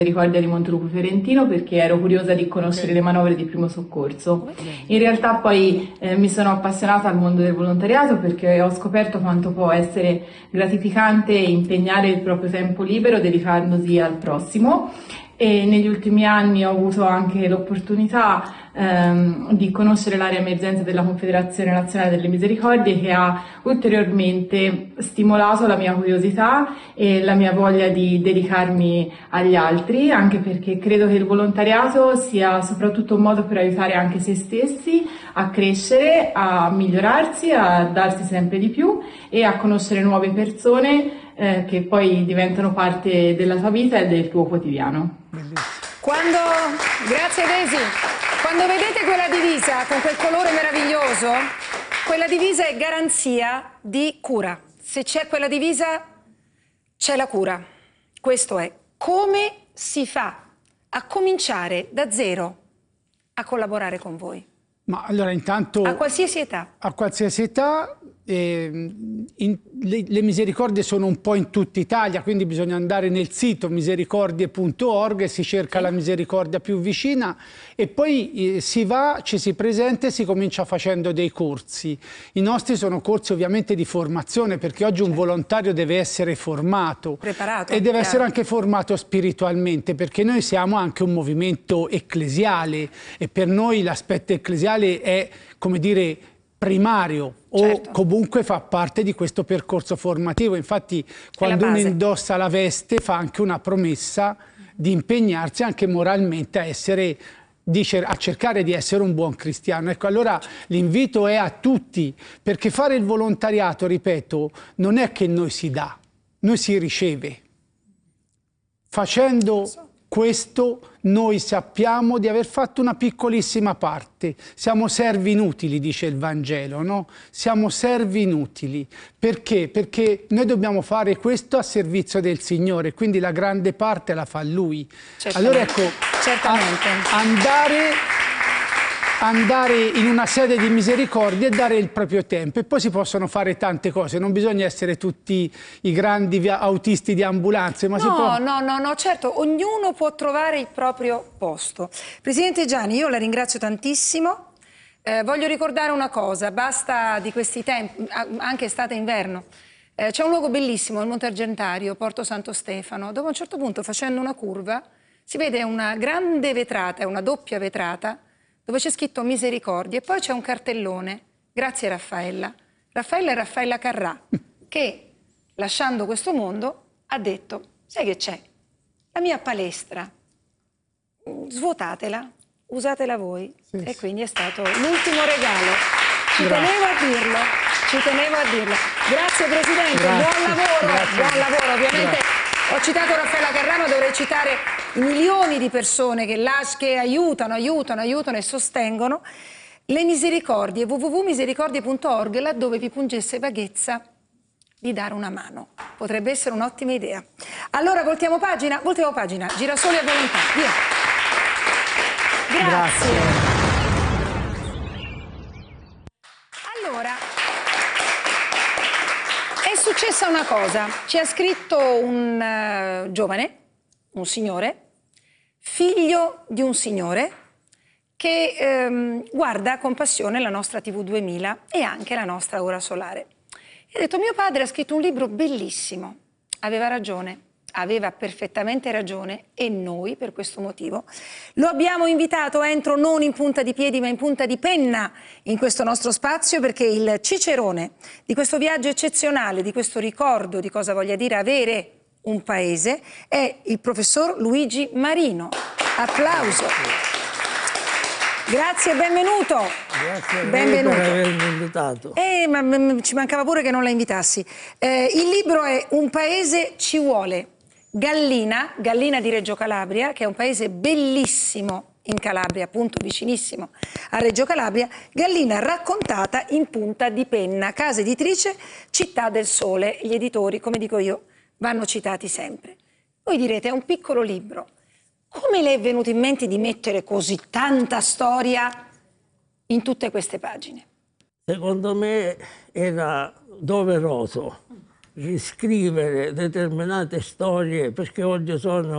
Misericordia di Montelupo Fiorentino perché ero curiosa di conoscere le manovre di primo soccorso. In realtà poi mi sono appassionata al mondo del volontariato perché ho scoperto quanto può essere gratificante impegnare il proprio tempo libero dedicandosi al prossimo, e negli ultimi anni ho avuto anche l'opportunità di conoscere l'area emergenza della Confederazione Nazionale delle Misericordie, che ha ulteriormente stimolato la mia curiosità e la mia voglia di dedicarmi agli altri, anche perché credo che il volontariato sia soprattutto un modo per aiutare anche se stessi a crescere, a migliorarsi, a darsi sempre di più e a conoscere nuove persone che poi diventano parte della tua vita e del tuo quotidiano. Grazie Daisy, quando vedete quella divisa con quel colore meraviglioso, quella divisa è garanzia di cura. Se c'è quella divisa c'è la cura. Questo è. Come si fa a cominciare da zero a collaborare con voi? Ma allora intanto... A qualsiasi età. A qualsiasi età. Le misericordie sono un po' in tutta Italia, quindi bisogna andare nel sito misericordie.org e si cerca la misericordia più vicina e poi ci si presenta e si comincia facendo dei corsi. I nostri sono corsi ovviamente di formazione, perché oggi un volontario deve essere formato, preparato, e deve essere anche formato spiritualmente, perché noi siamo anche un movimento ecclesiale e per noi l'aspetto ecclesiale è, come dire, primario o comunque fa parte di questo percorso formativo. Infatti quando uno indossa la veste fa anche una promessa di impegnarsi anche moralmente a cercare di essere un buon cristiano. Ecco, allora l'invito è a tutti, perché fare il volontariato, ripeto, non è che noi si dà, noi si riceve. Facendo questo noi sappiamo di aver fatto una piccolissima parte. Siamo servi inutili, dice il Vangelo, no? Siamo servi inutili. Perché? Perché noi dobbiamo fare questo a servizio del Signore, quindi la grande parte la fa Lui. Allora ecco, andare in una sede di misericordia e dare il proprio tempo, e poi si possono fare tante cose, non bisogna essere tutti i grandi autisti di ambulanze, ma No, certo, ognuno può trovare il proprio posto. Presidente Gianni, io la ringrazio tantissimo, voglio ricordare una cosa, basta di questi tempi, anche estate e inverno, c'è un luogo bellissimo, il Monte Argentario, Porto Santo Stefano, dove a un certo punto, facendo una curva, si vede una grande vetrata, una doppia vetrata, dove c'è scritto Misericordia, e poi c'è un cartellone, grazie Raffaella. Raffaella è Raffaella Carrà, che lasciando questo mondo ha detto, sai che c'è? La mia palestra, svuotatela, usatela voi. E quindi è stato l'ultimo regalo. Ci tenevo a dirlo. Grazie Presidente, buon lavoro. Ovviamente ho citato Raffaella Carrà, ma dovrei citare milioni di persone che aiutano e sostengono le misericordie, www.misericordie.org, laddove vi pungesse vaghezza di dare una mano. Potrebbe essere un'ottima idea. Allora voltiamo pagina, Girasoli a volontà, via. Grazie. Allora, è successa una cosa, ci ha scritto un giovane, un signore, figlio di un signore che guarda con passione la nostra TV 2000 e anche la nostra Ora Solare. E ha detto, mio padre ha scritto un libro bellissimo, aveva ragione, aveva perfettamente ragione, e noi per questo motivo lo abbiamo invitato, entro non in punta di piedi ma in punta di penna in questo nostro spazio, perché il cicerone di questo viaggio eccezionale, di questo ricordo di cosa voglia dire avere un paese, è il professor Luigi Marino. Applauso. Grazie e benvenuto. Grazie per avermi invitato. Ma ci mancava pure che non la invitassi. Il libro è Un paese ci vuole. Gallina di Reggio Calabria, che è un paese bellissimo in Calabria, appunto vicinissimo a Reggio Calabria. Gallina raccontata in punta di penna. Casa editrice Città del Sole. Gli editori, come dico io, vanno citati sempre. Voi direte, è un piccolo libro. Come le è venuto in mente di mettere così tanta storia in tutte queste pagine? Secondo me era doveroso riscrivere determinate storie, perché oggi sono